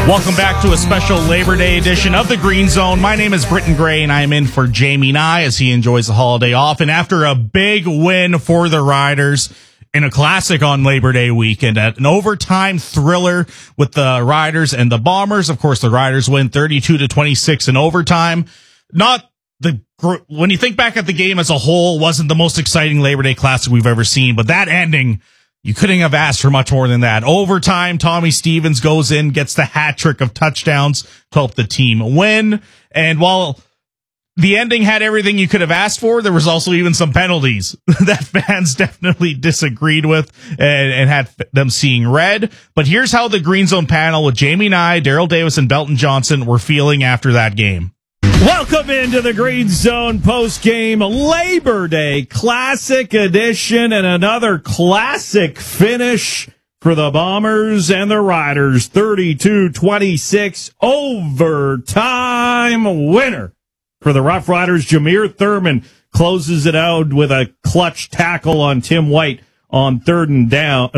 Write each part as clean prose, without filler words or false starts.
Welcome back to a special Labor Day edition of the Green Zone. My name is Britton Gray, and I am in for Jamie Nye as he enjoys the holiday off. And after a big win for the Riders in a classic on Labor Day weekend, at an overtime thriller with the Riders and the Bombers. Of course, the Riders win 32-26 in overtime. When you think back at the game as a whole, wasn't the most exciting Labor Day classic we've ever seen, but that ending, you couldn't have asked for much more than that. Overtime, Tommy Stevens goes in, gets the hat trick of touchdowns to help the team win. And while the ending had everything you could have asked for, there was also even some penalties that fans definitely disagreed with and had them seeing red. But here's how the Green Zone panel with Jamie Nye, Daryl Davis, and Belton Johnson were feeling after that game. Welcome into the Green Zone post-game Labor Day Classic edition and another classic finish for the Bombers and the Riders. 32-26 overtime winner for the Rough Riders. Jameer Thurman closes it out with a clutch tackle on Tim White on third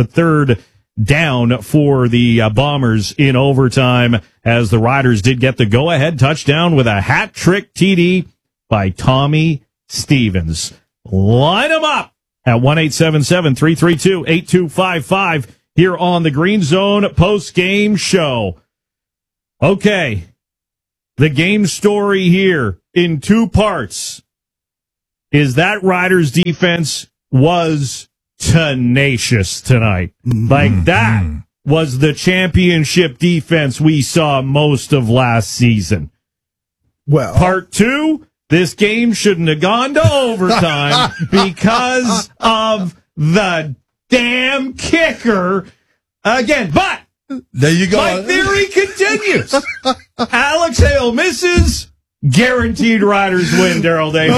down for the Bombers in overtime, as the Riders did get the go-ahead touchdown with a hat trick TD by Tommy Stevens. Line them up at 1-877-332-8255 here on the Green Zone post-game show. Okay, the game story here in two parts is that Riders defense was tenacious tonight. Like that was the championship defense we saw most of last season. Well, part two, this game shouldn't have gone to overtime because of the damn kicker again. But there you go. My theory continues. Alex Hale misses. Guaranteed Riders win, Daryl Davis.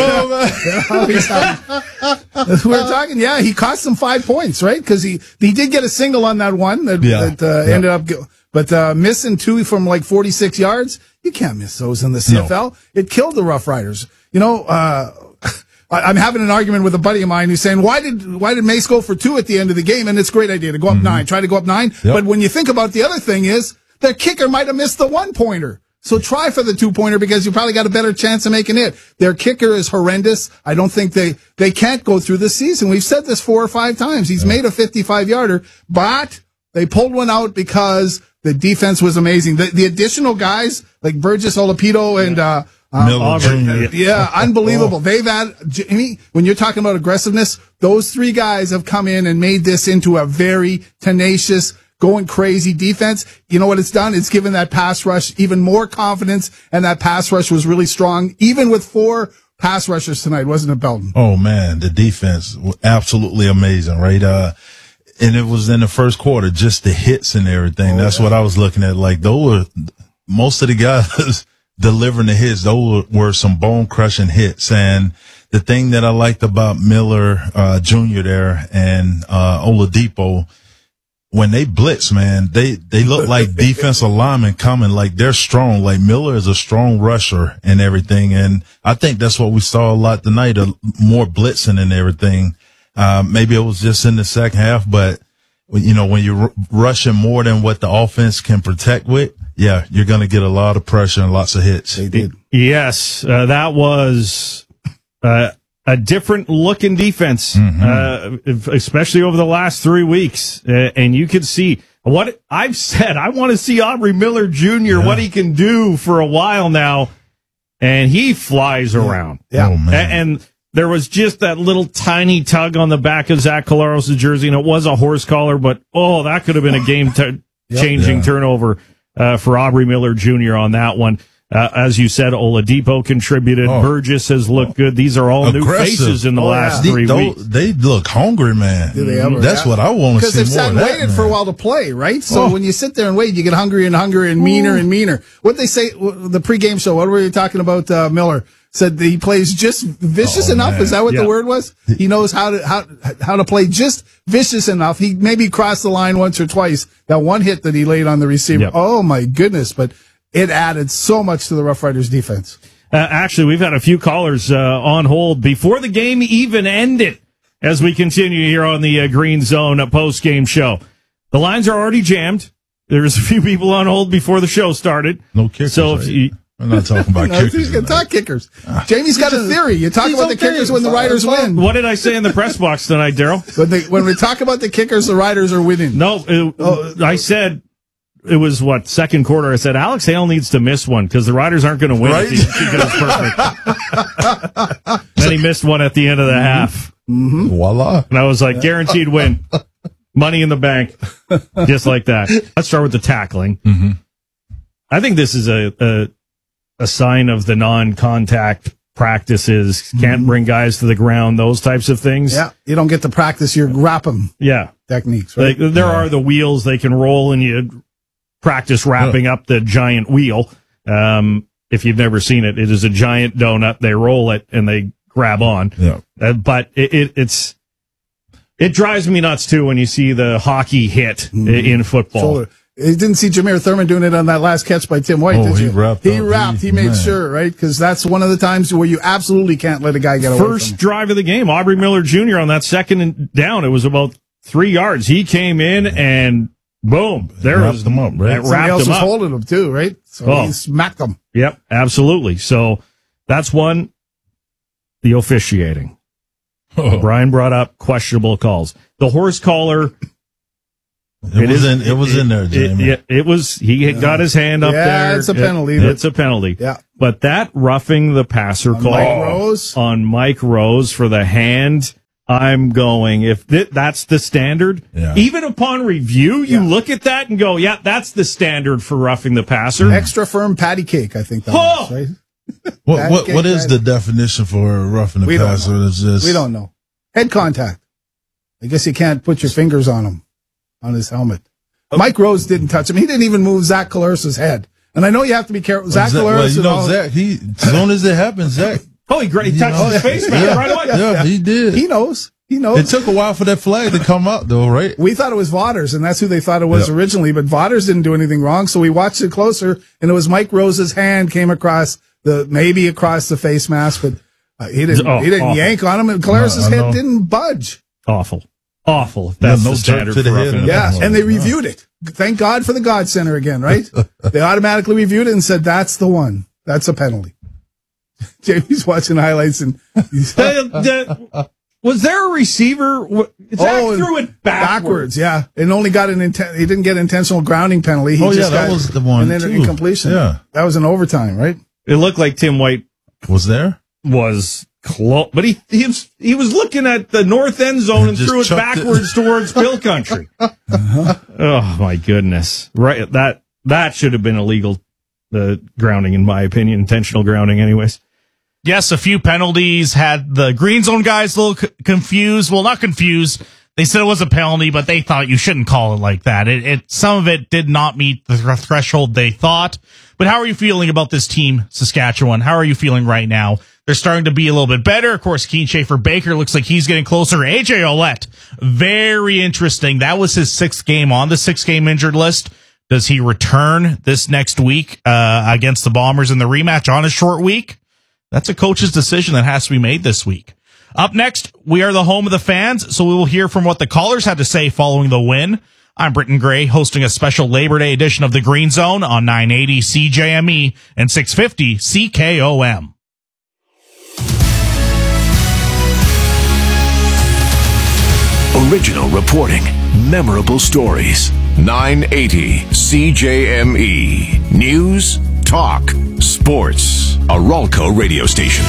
We were talking, he cost them 5 points, right? Because he did get a single on that one that ended up, but missing two from like 46 yards, you can't miss those in the CFL. No. It killed the Rough Riders. You know, I'm having an argument with a buddy of mine who's saying, why did Mace go for 2 at the end of the game? And it's a great idea to go up 9, try to go up 9. Yep. But when you think about the other thing is, the kicker might have missed the 1-pointer. So try for the 2-pointer because you probably got a better chance of making it. Their kicker is horrendous. I don't think they can't go through this season. We've said this 4 or 5 times. He's made a 55-yarder, but they pulled one out because the defense was amazing. The additional guys like Burgess Olapito and Miller Jr. Unbelievable. They've had, Jamie, when you're talking about aggressiveness, those 3 guys have come in and made this into a very tenacious, going crazy defense. You know what it's done? It's given that pass rush even more confidence, and that pass rush was really strong, even with 4 pass rushers tonight, wasn't it, Belton? Oh, man, the defense was absolutely amazing, right? And it was in the first quarter, just the hits and everything. That's what I was looking at. Like, those were, most of the guys delivering the hits, those were some bone-crushing hits. And the thing that I liked about Miller Jr. there and Oladipo, when they blitz, man, they look like defensive linemen coming, like they're strong. Like Miller is a strong rusher and everything. And I think that's what we saw a lot tonight, more blitzing and everything. Maybe it was just in the second half, but you know, when you're rushing more than what the offense can protect with, you're going to get a lot of pressure and lots of hits. They did. Yes, that was a different looking defense, especially over the last 3 weeks. And you can see what I've said. I want to see Aubrey Miller Jr., what he can do for a while now. And he flies around. Yeah. Oh, man. And there was just that little tiny tug on the back of Zach Collaros' jersey, and it was a horse collar, but that could have been a game changing turnover for Aubrey Miller Jr. on that one. As you said, Oladipo contributed. Burgess has looked good. These are all new faces in the last 3 weeks. They look hungry, man. Do they ever? That's what I want to see more of that. Because they've waited for a while to play, right? So when you sit there and wait, you get hungrier and hungrier and meaner and meaner. What they say, the pregame show, what were you talking about, Miller? Said that he plays just vicious enough. Man. Is that what the word was? He knows how to play just vicious enough. He maybe crossed the line once or twice. That one hit that he laid on the receiver. Yep. Oh my goodness. But it added so much to the Rough Riders defense. Actually, we've had a few callers on hold before the game even ended as we continue here on the Green Zone post-game show. The lines are already jammed. There's a few people on hold before the show started. No kickers. So if right? you, I'm not talking about No, kickers. he's going to talk kickers. Jamie's got a theory. You talk about the kickers when the Riders win. what did I say in the press box tonight, Daryl? When we talk about the kickers, the Riders are winning. No, I said it was second quarter. I said Alex Hale needs to miss one because the Riders aren't going to win. Right? If he goes perfect. Then he missed one at the end of the half. Mm-hmm. Voila. And I was like, guaranteed win. Money in the bank. Just like that. Let's start with the tackling. Mm-hmm. I think this is a sign of the non-contact practices. Can't bring guys to the ground, those types of things. Yeah, you don't get to practice your wrap 'em Yeah. techniques, right? There are the wheels they can roll, and you practice wrapping up the giant wheel. If you've never seen it, it is a giant donut. They roll it and they grab on. Yeah. But it drives me nuts too when you see the hockey hit in football. Shoulder. You didn't see Jameer Thurman doing it on that last catch by Tim White, did he you? wrapped He up. wrapped. He made Man. sure, right? Because that's one of the times where you absolutely can't let a guy get away First from it. drive of the game, Aubrey Miller Jr. on that second and down. It was about 3 yards. He came in and boom, there Wrapped was them up, right? It Somebody wrapped else him was up. holding him too, right? So Oh. he smacked him. Yep, absolutely. So that's one. The officiating. Brian brought up questionable calls. The horse collar. It was in there, Jamie. It was. He had got his hand up there. It's a penalty. It's a penalty. Yeah. But that roughing the passer call Mike Rose? on Mike Rose for the hand, I'm going, if that's the standard, Yeah. even upon review, you look at that and go, yeah, that's the standard for roughing the passer. Extra firm patty cake, I think that Oh! was, right? What is the definition for roughing the We don't passer? know. It's just, We don't know. Head contact. I guess you can't put your fingers on him, on his helmet. Mike Rose didn't touch him. He didn't even move Zach Collaros' head. And I know you have to be careful. Zach Collaros. Zach, as soon as it happened, Zach. He touched his face mask right away. Yeah, he did. He knows. He knows. It took a while for that flag to come out, though, right? We thought it was Vaughters, and that's who they thought it was originally, but Vaughters didn't do anything wrong, so we watched it closer, and it was Mike Rose's hand came across the face mask, but he didn't awful. yank on him, and Collaros' I head know. didn't budge. Awful. That's no the jerk standard to the for head. roughing the Yeah, passer. and they reviewed it. Thank God for the God Center again, right? They automatically reviewed it and said, that's the one. That's a penalty. Jamie's watching highlights, and he's was there a receiver? Zach threw it backwards. yeah. And only got he didn't get intentional grounding penalty. He just that got was the one, and then too. incompletion. Yeah. That was an overtime, right? It looked like Tim White Was there? was close, but he was looking at the north end zone and Just threw it chucked it. backwards towards Bill Country. Oh my goodness! Right, that should have been illegal. The grounding, in my opinion, intentional grounding, anyways. Yes, a few penalties had the green zone guys a little confused. Well, not confused. They said it was a penalty, but they thought you shouldn't call it like that. Some of it did not meet the threshold they thought. But how are you feeling about this team, Saskatchewan? How are you feeling right now? They're starting to be a little bit better. Of course, Keen Schaefer-Baker looks like he's getting closer. AJ Ouellette, very interesting. That was his 6th game on the 6-game injured list. Does he return this next week against the Bombers in the rematch on a short week? That's a coach's decision that has to be made this week. Up next, we are the home of the fans, so we will hear from what the callers had to say following the win. I'm Britton Gray, hosting a special Labor Day edition of The Green Zone on 980 CJME and 650 CKOM. Original reporting, memorable stories. 980 CJME. News, talk, sports. A Ralco radio station.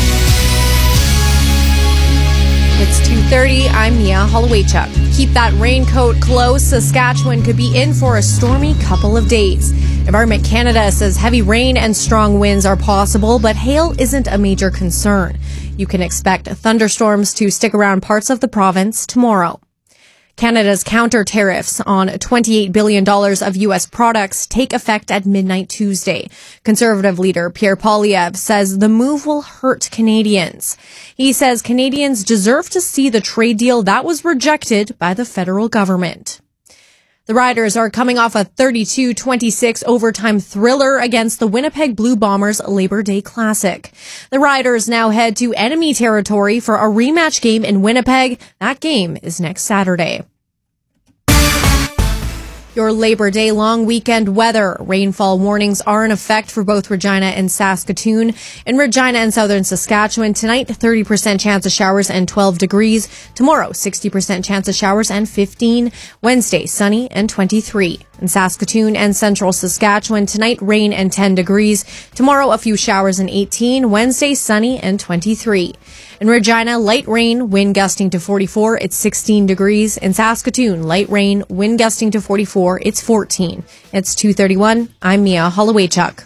It's 2:30. I'm Mia Hollowaychuk. Keep that raincoat close. Saskatchewan could be in for a stormy couple of days. Environment Canada says heavy rain and strong winds are possible, but hail isn't a major concern. You can expect thunderstorms to stick around parts of the province tomorrow. Canada's counter tariffs on $28 billion of U.S. products take effect at midnight Tuesday. Conservative leader Pierre Poilievre says the move will hurt Canadians. He says Canadians deserve to see the trade deal that was rejected by the federal government. The Riders are coming off a 32-26 overtime thriller against the Winnipeg Blue Bombers Labor Day Classic. The Riders now head to enemy territory for a rematch game in Winnipeg. That game is next Saturday. Your Labor Day long weekend weather. Rainfall warnings are in effect for both Regina and Saskatoon. In Regina and southern Saskatchewan, tonight, 30% chance of showers and 12 degrees. Tomorrow, 60% chance of showers and 15. Wednesday, sunny and 23. In Saskatoon and central Saskatchewan, tonight, rain and 10 degrees. Tomorrow, a few showers and 18. Wednesday, sunny and 23. In Regina, light rain, wind gusting to 44. It's 16 degrees. In Saskatoon, light rain, wind gusting to 44. It's 14. It's 2:31. I'm Mia Hollowaychuk.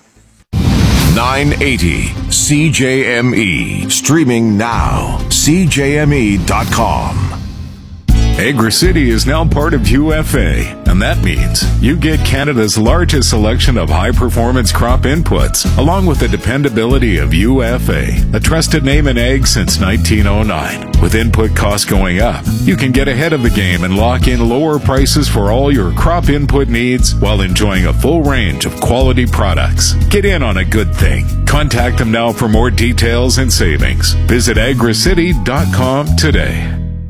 980 CJME. Streaming now. CJME.com. Agra City is now part of UFA, and that means you get Canada's largest selection of high-performance crop inputs, along with the dependability of UFA, a trusted name in ag since 1909. With input costs going up, you can get ahead of the game and lock in lower prices for all your crop input needs while enjoying a full range of quality products. Get in on a good thing. Contact them now for more details and savings. Visit agricity.com today.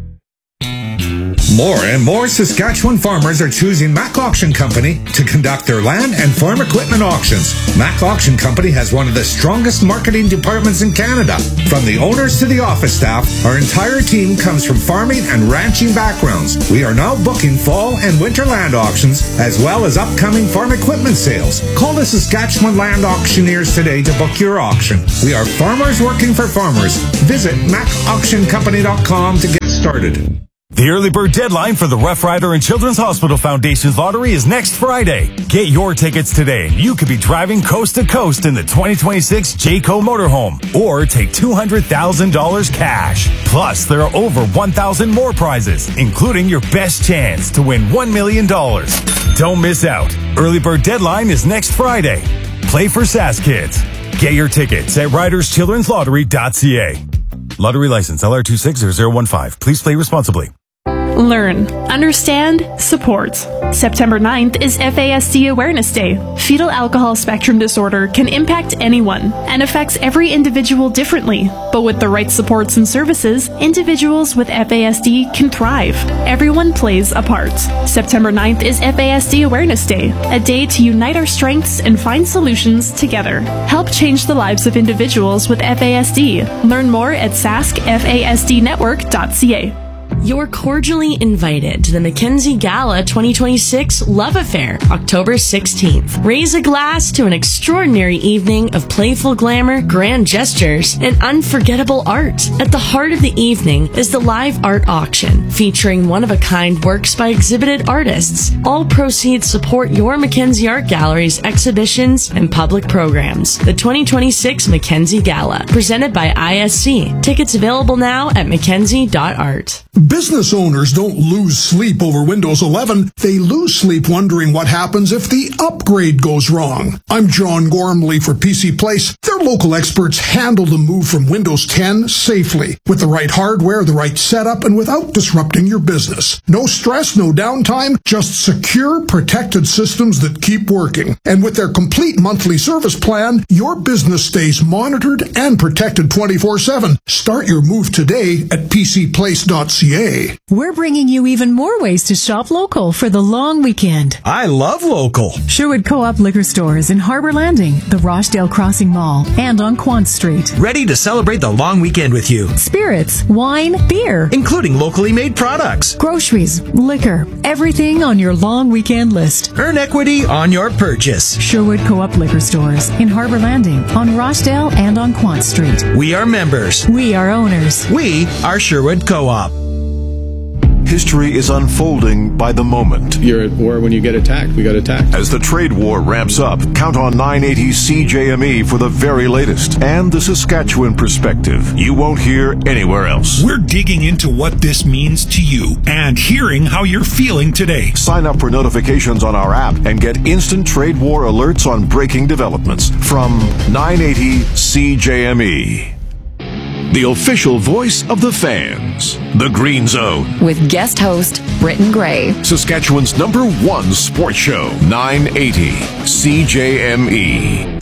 More and more Saskatchewan farmers are choosing Mac Auction Company to conduct their land and farm equipment auctions. Mac Auction Company has one of the strongest marketing departments in Canada. From the owners to the office staff, our entire team comes from farming and ranching backgrounds. We are now booking fall and winter land auctions, as well as upcoming farm equipment sales. Call the Saskatchewan Land Auctioneers today to book your auction. We are farmers working for farmers. Visit macauctioncompany.com to get started. The early bird deadline for the Rough Rider and Children's Hospital Foundation's lottery is next Friday. Get your tickets today and you could be driving coast to coast in the 2026 Jayco motorhome or take $200,000 cash. Plus, there are over 1,000 more prizes, including your best chance to win $1 million. Don't miss out. Early bird deadline is next Friday. Play for SAS Kids. Get your tickets at riderschildrenslottery.ca. Lottery license LR260015. Please play responsibly. Learn, understand, support. September 9th is FASD Awareness Day. Fetal alcohol spectrum disorder can impact anyone and affects every individual differently. But with the right supports and services, individuals with FASD can thrive. Everyone plays a part. September 9th is FASD Awareness Day, a day to unite our strengths and find solutions together. Help change the lives of individuals with FASD. Learn more at saskfasdnetwork.ca. You're cordially invited to the Mackenzie Gala 2026 Love Affair, October 16th. Raise a glass to an extraordinary evening of playful glamour, grand gestures, and unforgettable art. At the heart of the evening is the live art auction, featuring one-of-a-kind works by exhibited artists. All proceeds support your Mackenzie Art Gallery's exhibitions and public programs. The 2026 Mackenzie Gala, presented by ISC. Tickets available now at mackenzie.art. Business owners don't lose sleep over Windows 11. They lose sleep wondering what happens if the upgrade goes wrong. I'm John Gormley for PC Place. Their local experts handle the move from Windows 10 safely, with the right hardware, the right setup, and without disrupting your business. No stress, no downtime, just secure, protected systems that keep working. And with their complete monthly service plan, your business stays monitored and protected 24/7. Start your move today at pcplace.ca. We're bringing you even more ways to shop local for the long weekend. I love local. Sherwood Co-op Liquor Stores in Harbor Landing, the Rochdale Crossing Mall, and on Quant Street. Ready to celebrate the long weekend with you. Spirits, wine, beer, including locally made products, groceries, liquor, everything on your long weekend list. Earn equity on your purchase. Sherwood Co-op Liquor Stores in Harbor Landing, on Rochdale, and on Quant Street. We are members. We are owners. We are Sherwood Co-op. History is unfolding by the moment. You're at war when you get attacked. We got attacked. As the trade war ramps up, count on 980 CJME for the very latest and the Saskatchewan perspective you won't hear anywhere else. We're digging into what this means to you and hearing how you're feeling today. Sign up for notifications on our app and get instant trade war alerts on breaking developments from 980 CJME. The official voice of the fans, The Green Zone. With guest host, Britton Gray. Saskatchewan's #1 sports show, 980 CJME.